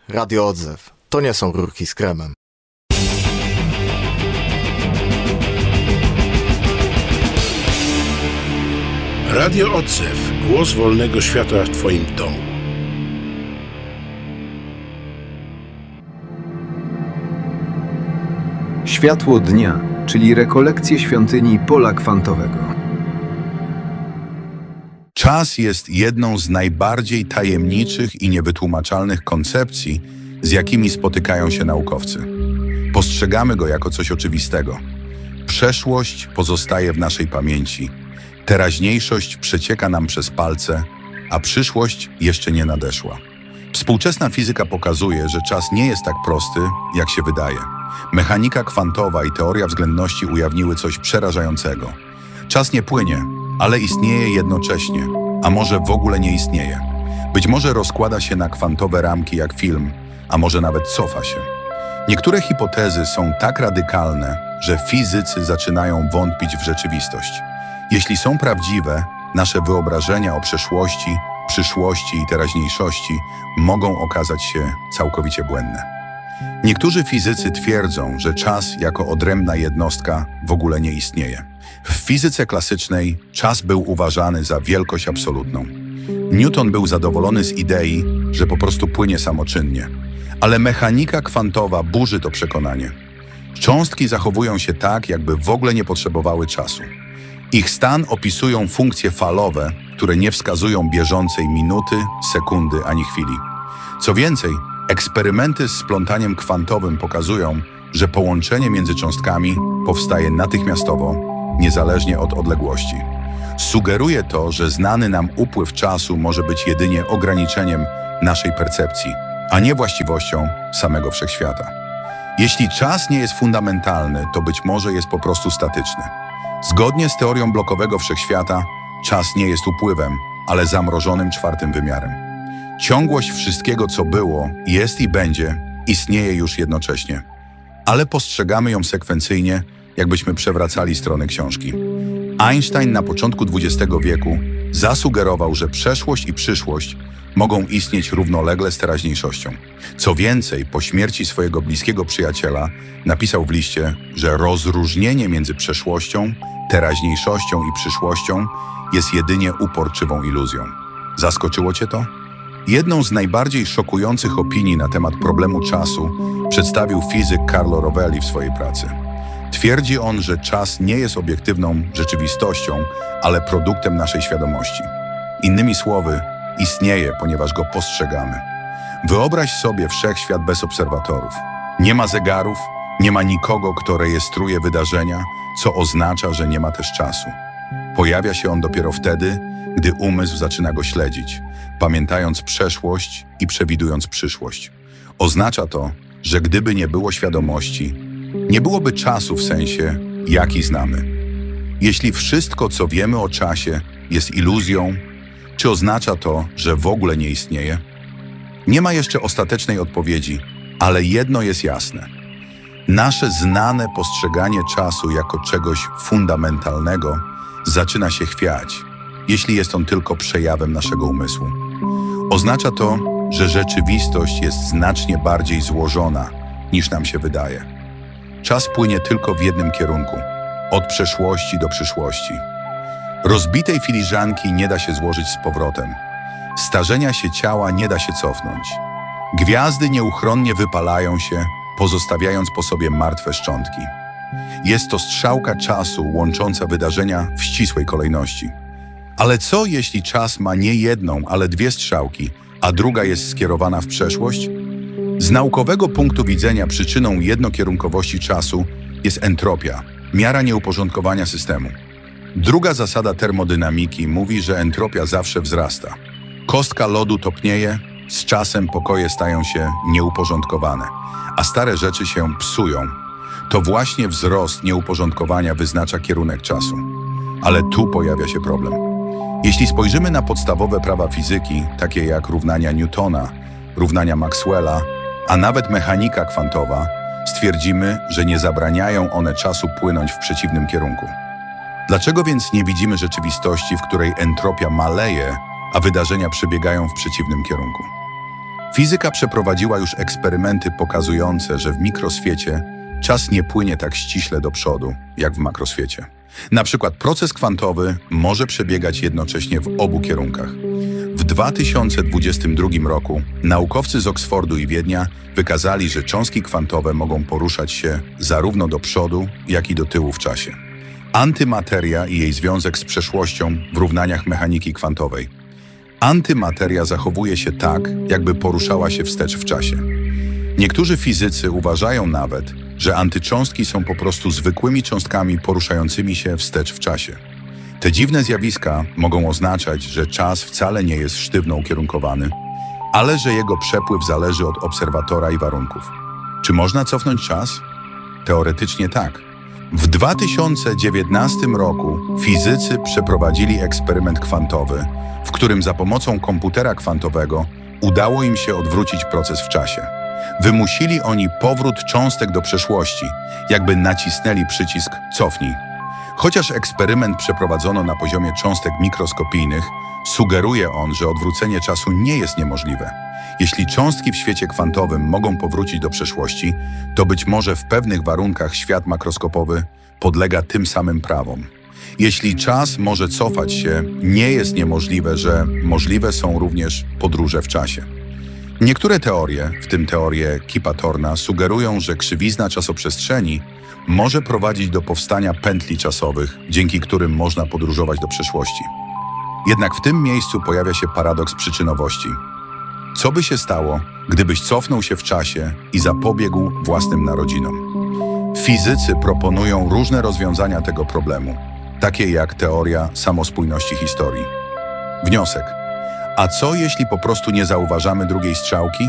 Radio Odzew. To nie są rurki z kremem. Radio Odzew. Głos wolnego świata w Twoim domu. Światło dnia, czyli rekolekcje świątyni Pola Kwantowego. Czas jest jedną z najbardziej tajemniczych i niewytłumaczalnych koncepcji, z jakimi spotykają się naukowcy. Postrzegamy go jako coś oczywistego. Przeszłość pozostaje w naszej pamięci, teraźniejszość przecieka nam przez palce, a przyszłość jeszcze nie nadeszła. Współczesna fizyka pokazuje, że czas nie jest tak prosty, jak się wydaje. Mechanika kwantowa i teoria względności ujawniły coś przerażającego. Czas nie płynie, ale istnieje jednocześnie, a może w ogóle nie istnieje. Być może rozkłada się na kwantowe ramki jak film, a może nawet cofa się. Niektóre hipotezy są tak radykalne, że fizycy zaczynają wątpić w rzeczywistość. Jeśli są prawdziwe, nasze wyobrażenia o przeszłości, przyszłości i teraźniejszości mogą okazać się całkowicie błędne. Niektórzy fizycy twierdzą, że czas jako odrębna jednostka w ogóle nie istnieje. W fizyce klasycznej czas był uważany za wielkość absolutną. Newton był zadowolony z idei, że po prostu płynie samoczynnie. Ale mechanika kwantowa burzy to przekonanie. Cząstki zachowują się tak, jakby w ogóle nie potrzebowały czasu. Ich stan opisują funkcje falowe, które nie wskazują bieżącej minuty, sekundy ani chwili. Co więcej, eksperymenty z splątaniem kwantowym pokazują, że połączenie między cząstkami powstaje natychmiastowo, niezależnie od odległości. Sugeruje to, że znany nam upływ czasu może być jedynie ograniczeniem naszej percepcji, a nie właściwością samego wszechświata. Jeśli czas nie jest fundamentalny, to być może jest po prostu statyczny. Zgodnie z teorią blokowego wszechświata, czas nie jest upływem, ale zamrożonym czwartym wymiarem. Ciągłość wszystkiego, co było, jest i będzie, istnieje już jednocześnie. Ale postrzegamy ją sekwencyjnie, jakbyśmy przewracali strony książki. Einstein na początku XX wieku zasugerował, że przeszłość i przyszłość mogą istnieć równolegle z teraźniejszością. Co więcej, po śmierci swojego bliskiego przyjaciela napisał w liście, że rozróżnienie między przeszłością, teraźniejszością i przyszłością jest jedynie uporczywą iluzją. Zaskoczyło Cię to? Jedną z najbardziej szokujących opinii na temat problemu czasu przedstawił fizyk Carlo Rovelli w swojej pracy. Twierdzi on, że czas nie jest obiektywną rzeczywistością, ale produktem naszej świadomości. Innymi słowy, istnieje, ponieważ go postrzegamy. Wyobraź sobie wszechświat bez obserwatorów. Nie ma zegarów, nie ma nikogo, kto rejestruje wydarzenia, co oznacza, że nie ma też czasu. Pojawia się on dopiero wtedy, gdy umysł zaczyna go śledzić, pamiętając przeszłość i przewidując przyszłość. Oznacza to, że gdyby nie było świadomości, nie byłoby czasu w sensie, jaki znamy. Jeśli wszystko, co wiemy o czasie, jest iluzją, czy oznacza to, że w ogóle nie istnieje? Nie ma jeszcze ostatecznej odpowiedzi, ale jedno jest jasne. Nasze znane postrzeganie czasu jako czegoś fundamentalnego zaczyna się chwiać, jeśli jest on tylko przejawem naszego umysłu. Oznacza to, że rzeczywistość jest znacznie bardziej złożona, niż nam się wydaje. Czas płynie tylko w jednym kierunku, od przeszłości do przyszłości. Rozbitej filiżanki nie da się złożyć z powrotem. Starzenia się ciała nie da się cofnąć. Gwiazdy nieuchronnie wypalają się, pozostawiając po sobie martwe szczątki. Jest to strzałka czasu łącząca wydarzenia w ścisłej kolejności. Ale co jeśli czas ma nie jedną, ale dwie strzałki, a druga jest skierowana w przeszłość? Z naukowego punktu widzenia przyczyną jednokierunkowości czasu jest entropia, miara nieuporządkowania systemu. Druga zasada termodynamiki mówi, że entropia zawsze wzrasta. Kostka lodu topnieje, z czasem pokoje stają się nieuporządkowane, a stare rzeczy się psują. To właśnie wzrost nieuporządkowania wyznacza kierunek czasu. Ale tu pojawia się problem. Jeśli spojrzymy na podstawowe prawa fizyki, takie jak równania Newtona, równania Maxwella, a nawet mechanika kwantowa, stwierdzimy, że nie zabraniają one czasu płynąć w przeciwnym kierunku. Dlaczego więc nie widzimy rzeczywistości, w której entropia maleje, a wydarzenia przebiegają w przeciwnym kierunku? Fizyka przeprowadziła już eksperymenty pokazujące, że w mikroswiecie czas nie płynie tak ściśle do przodu, jak w makroswiecie. Na przykład proces kwantowy może przebiegać jednocześnie w obu kierunkach. W 2022 roku naukowcy z Oksfordu i Wiednia wykazali, że cząstki kwantowe mogą poruszać się zarówno do przodu, jak i do tyłu w czasie. Antymateria i jej związek z przeszłością w równaniach mechaniki kwantowej. Antymateria zachowuje się tak, jakby poruszała się wstecz w czasie. Niektórzy fizycy uważają nawet, że antycząstki są po prostu zwykłymi cząstkami poruszającymi się wstecz w czasie. Te dziwne zjawiska mogą oznaczać, że czas wcale nie jest sztywno ukierunkowany, ale że jego przepływ zależy od obserwatora i warunków. Czy można cofnąć czas? Teoretycznie tak. W 2019 roku fizycy przeprowadzili eksperyment kwantowy, w którym za pomocą komputera kwantowego udało im się odwrócić proces w czasie. Wymusili oni powrót cząstek do przeszłości, jakby nacisnęli przycisk cofnij. Chociaż eksperyment przeprowadzono na poziomie cząstek mikroskopijnych, sugeruje on, że odwrócenie czasu nie jest niemożliwe. Jeśli cząstki w świecie kwantowym mogą powrócić do przeszłości, to być może w pewnych warunkach świat makroskopowy podlega tym samym prawom. Jeśli czas może cofać się, nie jest niemożliwe, że możliwe są również podróże w czasie. Niektóre teorie, w tym teorie Kipa Thorna, sugerują, że krzywizna czasoprzestrzeni może prowadzić do powstania pętli czasowych, dzięki którym można podróżować do przeszłości. Jednak w tym miejscu pojawia się paradoks przyczynowości. Co by się stało, gdybyś cofnął się w czasie i zapobiegł własnym narodzinom? Fizycy proponują różne rozwiązania tego problemu, takie jak teoria samospójności historii. Wniosek. A co jeśli po prostu nie zauważamy drugiej strzałki?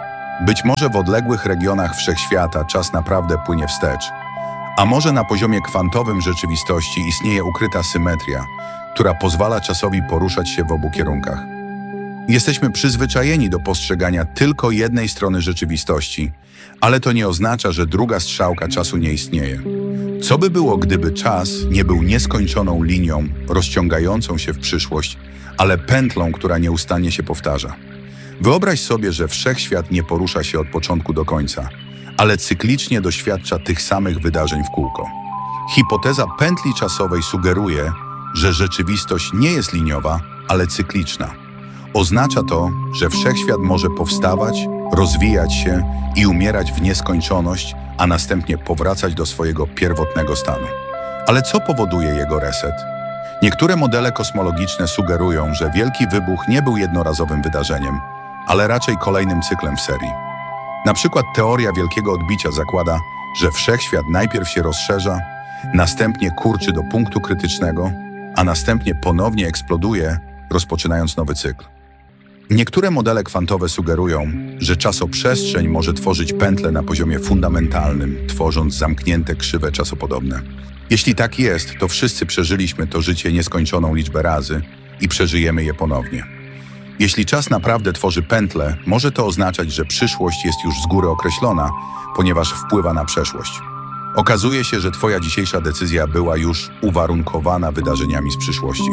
Być może w odległych regionach wszechświata czas naprawdę płynie wstecz, a może na poziomie kwantowym rzeczywistości istnieje ukryta symetria, która pozwala czasowi poruszać się w obu kierunkach. Jesteśmy przyzwyczajeni do postrzegania tylko jednej strony rzeczywistości, ale to nie oznacza, że druga strzałka czasu nie istnieje. Co by było, gdyby czas nie był nieskończoną linią rozciągającą się w przyszłość, ale pętlą, która nieustannie się powtarza? Wyobraź sobie, że wszechświat nie porusza się od początku do końca, ale cyklicznie doświadcza tych samych wydarzeń w kółko. Hipoteza pętli czasowej sugeruje, że rzeczywistość nie jest liniowa, ale cykliczna. Oznacza to, że wszechświat może powstawać, rozwijać się i umierać w nieskończoność, a następnie powracać do swojego pierwotnego stanu. Ale co powoduje jego reset? Niektóre modele kosmologiczne sugerują, że Wielki Wybuch nie był jednorazowym wydarzeniem, ale raczej kolejnym cyklem w serii. Na przykład teoria wielkiego odbicia zakłada, że wszechświat najpierw się rozszerza, następnie kurczy do punktu krytycznego, a następnie ponownie eksploduje, rozpoczynając nowy cykl. Niektóre modele kwantowe sugerują, że czasoprzestrzeń może tworzyć pętle na poziomie fundamentalnym, tworząc zamknięte krzywe czasopodobne. Jeśli tak jest, to wszyscy przeżyliśmy to życie nieskończoną liczbę razy i przeżyjemy je ponownie. Jeśli czas naprawdę tworzy pętle, może to oznaczać, że przyszłość jest już z góry określona, ponieważ wpływa na przeszłość. Okazuje się, że Twoja dzisiejsza decyzja była już uwarunkowana wydarzeniami z przyszłości.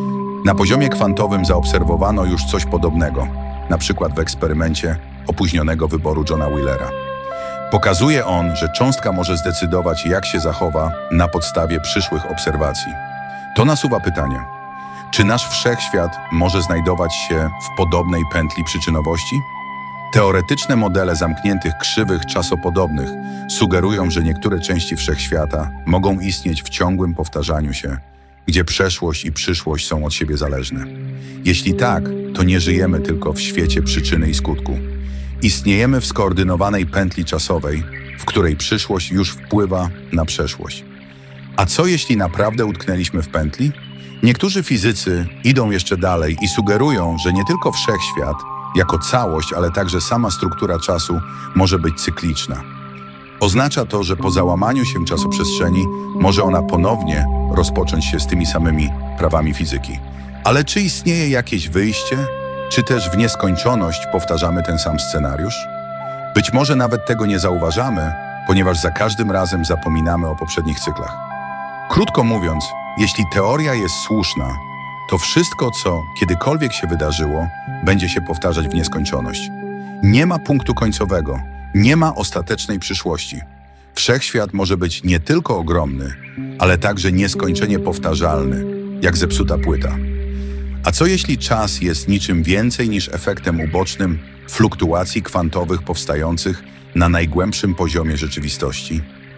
Na poziomie kwantowym zaobserwowano już coś podobnego, na przykład w eksperymencie opóźnionego wyboru Johna Wheelera. Pokazuje on, że cząstka może zdecydować, jak się zachowa na podstawie przyszłych obserwacji. To nasuwa pytanie, czy nasz wszechświat może znajdować się w podobnej pętli przyczynowości? Teoretyczne modele zamkniętych krzywych czasopodobnych sugerują, że niektóre części wszechświata mogą istnieć w ciągłym powtarzaniu się, gdzie przeszłość i przyszłość są od siebie zależne. Jeśli tak, to nie żyjemy tylko w świecie przyczyny i skutku. Istniejemy w skoordynowanej pętli czasowej, w której przyszłość już wpływa na przeszłość. A co jeśli naprawdę utknęliśmy w pętli? Niektórzy fizycy idą jeszcze dalej i sugerują, że nie tylko wszechświat jako całość, ale także sama struktura czasu może być cykliczna. Oznacza to, że po załamaniu się czasoprzestrzeni może ona ponownie rozpocząć się z tymi samymi prawami fizyki. Ale czy istnieje jakieś wyjście? Czy też w nieskończoność powtarzamy ten sam scenariusz? Być może nawet tego nie zauważamy, ponieważ za każdym razem zapominamy o poprzednich cyklach. Krótko mówiąc, jeśli teoria jest słuszna, to wszystko, co kiedykolwiek się wydarzyło, będzie się powtarzać w nieskończoność. Nie ma punktu końcowego, nie ma ostatecznej przyszłości. Wszechświat może być nie tylko ogromny, ale także nieskończenie powtarzalny, jak zepsuta płyta. A co jeśli czas jest niczym więcej niż efektem ubocznym fluktuacji kwantowych powstających na najgłębszym poziomie rzeczywistości?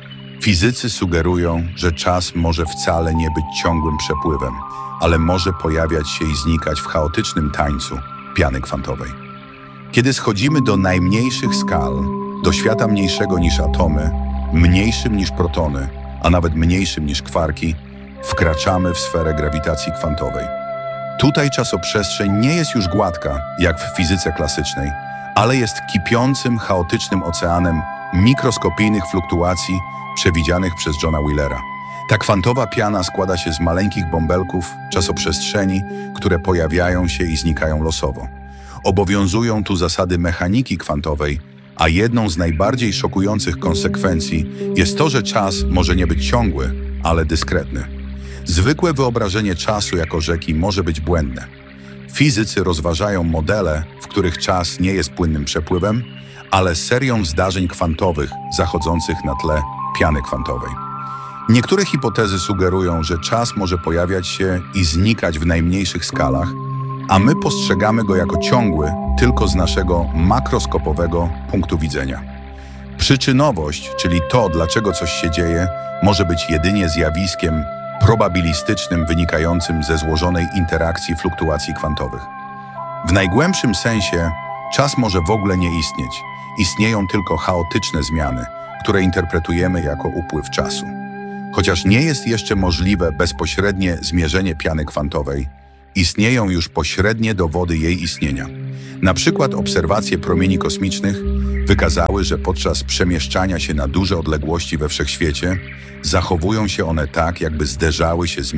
Fizycy sugerują, że czas może wcale nie być ciągłym przepływem, ale może pojawiać się i znikać w chaotycznym tańcu piany kwantowej. Kiedy schodzimy do najmniejszych skal, do świata mniejszego niż atomy, mniejszym niż protony, a nawet mniejszym niż kwarki, wkraczamy w sferę grawitacji kwantowej. Tutaj czasoprzestrzeń nie jest już gładka, jak w fizyce klasycznej, ale jest kipiącym, chaotycznym oceanem mikroskopijnych fluktuacji przewidzianych przez Johna Wheelera. Ta kwantowa piana składa się z maleńkich bąbelków czasoprzestrzeni, które pojawiają się i znikają losowo. Obowiązują tu zasady mechaniki kwantowej, a jedną z najbardziej szokujących konsekwencji jest to, że czas może nie być ciągły, ale dyskretny. Zwykłe wyobrażenie czasu jako rzeki może być błędne. Fizycy rozważają modele, w których czas nie jest płynnym przepływem, ale serią zdarzeń kwantowych zachodzących na tle piany kwantowej. Niektóre hipotezy sugerują, że czas może pojawiać się i znikać w najmniejszych skalach, a my postrzegamy go jako ciągły tylko z naszego makroskopowego punktu widzenia. Przyczynowość, czyli to, dlaczego coś się dzieje, może być jedynie zjawiskiem probabilistycznym wynikającym ze złożonej interakcji fluktuacji kwantowych. W najgłębszym sensie czas może w ogóle nie istnieć. Istnieją tylko chaotyczne zmiany, które interpretujemy jako upływ czasu. Chociaż nie jest jeszcze możliwe bezpośrednie zmierzenie piany kwantowej, istnieją już pośrednie dowody jej istnienia. Na przykład obserwacje promieni kosmicznych wykazały, że podczas przemieszczania się na duże odległości we wszechświecie zachowują się one tak, jakby zderzały się z